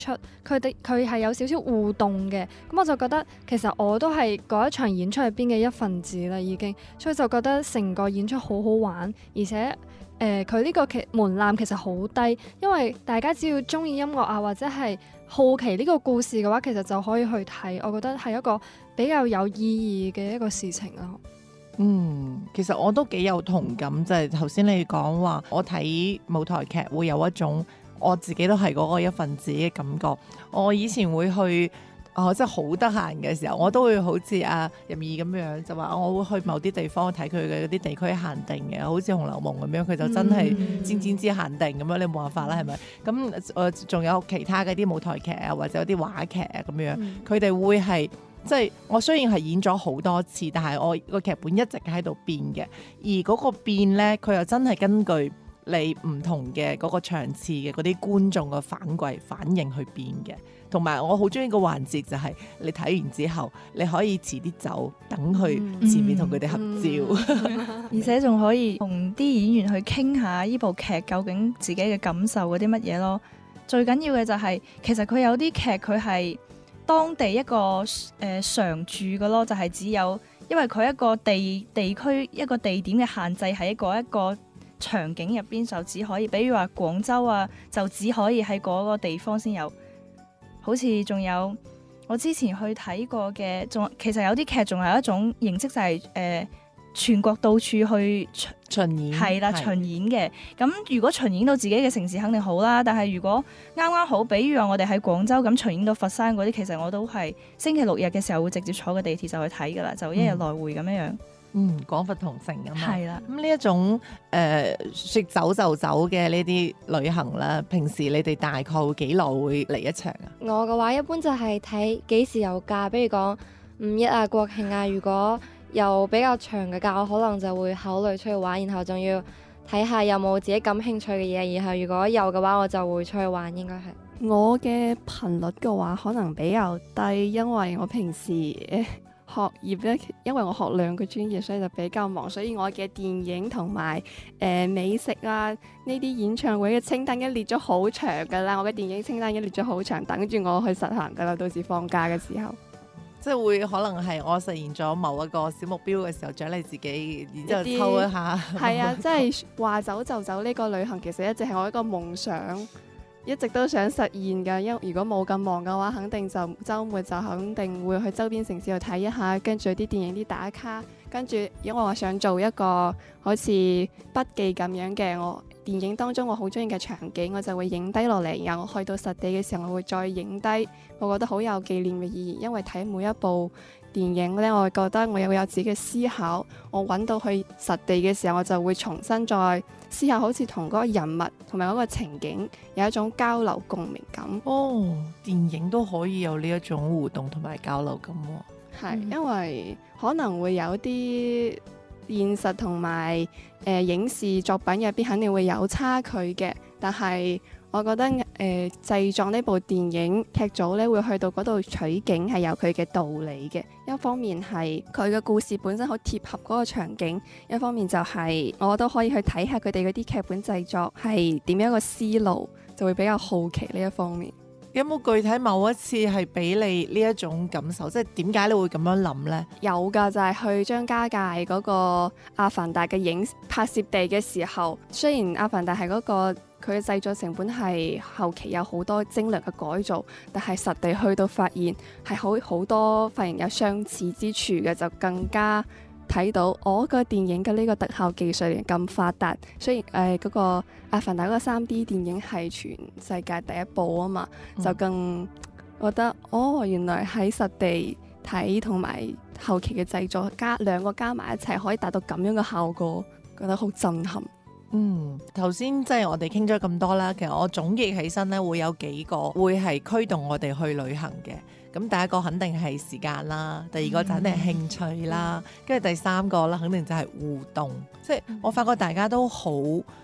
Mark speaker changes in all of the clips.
Speaker 1: 出，佢係有少少互動嘅，咁我就覺得其實我都係嗰一場演出入邊嘅一份子啦，已經，所以就覺得成個演出好好玩，而且佢呢個門檻其實好低，因為大家只要中意音樂啊，或者係好奇呢個故事嘅話，其實就可以去睇，我覺得係一個比較有意義嘅一個事情啦。
Speaker 2: 其實我都幾有同感，就係頭先你講話，我睇舞台劇會有一種我自己都係嗰個一份子嘅感覺。我以前會去即係好得閒嘅時候，我都會好似阿任意咁樣，就話我會去某啲地方睇佢嘅嗰啲地區限定嘅，好似《紅樓夢》咁樣，佢就真係漸漸之限定咁樣，你冇辦法啦，係咪？咁仲有其他嘅啲舞台劇啊，或者有啲話劇啊咁樣，佢哋會係。即係我雖然係演咗好多次，但係我個劇本一直喺度變嘅，而嗰個變呢，佢又真係根據你唔同嘅嗰個場次嘅嗰啲觀眾嘅反應去變嘅。同埋我好中意個環節就係你睇完之後，你可以遲啲走，等去前面同佢哋合照，
Speaker 3: 而且仲可以同啲演員去傾下呢部劇究竟自己嘅感受嗰啲乜嘢咯。最緊要嘅就係、其實佢有啲劇佢係當地一個常駐嘅咯，就係、只有因為佢一個地區一個地點嘅限制喺一個場景入邊，就只可以，比如話廣州啊，就只可以喺嗰個地方先有。好似仲有我之前去睇過嘅，其實有啲劇仲有一種形式就係全國到處去
Speaker 2: 巡演，
Speaker 3: 係啦，巡演嘅。咁如果巡演到自己嘅城市肯定好啦，但係如果啱啱好，比如話我哋喺廣州咁巡演到佛山嗰啲，其實我都係星期六日嘅時候會直接坐個地鐵就去睇㗎啦，就一日來回咁樣樣。
Speaker 2: 廣佛同城啊嘛。
Speaker 3: 係啦。
Speaker 2: 咁呢一種說走就走嘅呢啲旅行啦，平時你哋大概會幾耐會嚟一場啊？
Speaker 4: 我嘅話一般就係睇幾時有假，比如講5·1啊、國慶啊，如果有比較長嘅假，我可能就會考慮出去玩，然後仲要睇下有冇自己感興趣嘅嘢，然後如果有嘅話，我就會出去玩。應該係
Speaker 5: 我嘅頻率嘅話，可能比較低，因為我平時學業咧，因為我學2個專業，所以就比較忙，所以我嘅電影同埋美食啊呢啲演唱會嘅清單已經列咗好長噶啦，我嘅電影清單已經列咗好長，等住我去實行噶啦，到時放假嘅時候。
Speaker 2: 即係會可能係我實現咗某一個小目標嘅時候，獎勵自己，然之後抽一下。
Speaker 5: 係啊，即係話走就走呢個旅行，其實一直係我一個夢想，一直都想實現㗎。因為如果冇咁忙嘅話，肯定就週末就肯定會去周邊城市去睇一下，跟住啲電影啲打卡，跟住因為我想做一個好似筆記咁樣嘅，我電影當中我好中意嘅場景，我就會影低落嚟，然後我去到實地嘅時候，我會再影低，我覺得好有紀念嘅意義。因為睇每一部電影呢，我覺得我又會有自己嘅思考，我揾到去實地嘅時候，我就會重新再思考，好似同嗰個人物同埋嗰個情景有一種交流共鳴感。
Speaker 2: 電影都可以有呢一種互動同埋交流感喎。
Speaker 5: 係，因為可能會有啲現實同埋影視作品入邊肯定會有差距嘅，但係我覺得製作呢部電影劇組咧會去到嗰度取景係有佢嘅道理嘅。一方面係佢嘅故事本身好貼合嗰個場景，一方面就係我都可以去睇下佢哋嗰啲劇本製作係點樣一個思路，就會比較好奇呢一方面。
Speaker 2: 有冇具體某一次係俾你呢一種感受？即係點解你會咁樣諗呢？
Speaker 5: 有㗎，就係去張家界嗰個阿凡達嘅拍攝地嘅時候，雖然阿凡達係嗰個佢嘅製作成本係後期有好多精良嘅改造，但係實地去到發現係好多發現有相似之處嘅，就更加睇到我個電影嘅呢個特效技術咁發達。雖然嗰個阿凡達嗰個 3D 電影係全世界第一部啊嘛，就更覺得原來喺實地睇同埋後期嘅製作兩個加埋一齊可以達到咁樣嘅效果，覺得好震撼。
Speaker 2: 頭先即係我哋傾咗咁多啦，其實我總結起身咧，會有幾個會係驅動我哋去旅行嘅。咁第一個肯定係時間啦，第二個就肯定係興趣啦，跟住第三個啦，肯定就係互動。即係我發覺大家都好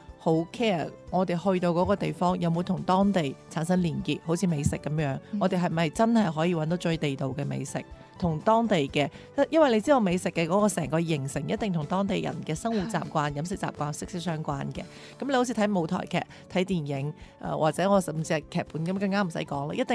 Speaker 2: care，我哋去到嗰個地方有冇同當地產生連結，好似美食咁樣，我哋係咪真係可以揾到最地道嘅美食？同當地嘅，因為你知道美食嘅嗰個成個形成一定同當地人嘅生活習慣、飲食習慣息息相關嘅。咁你好似睇舞台劇、睇電影，或者我甚至係劇本咁，更加唔使講啦，一定